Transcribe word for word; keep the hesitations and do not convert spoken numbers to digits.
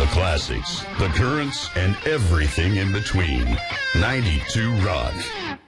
The classics, the currents, and everything in between. ninety-two Rock.